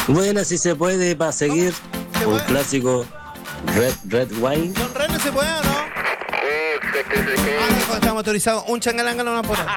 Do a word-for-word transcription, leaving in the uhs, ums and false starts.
Bueno, si se puede, para seguir, ¿Se un puede? clásico Red, Red Wine. ¿Con René se puede o no? Ah, no, estamos autorizados. Un changalanga no nos pone.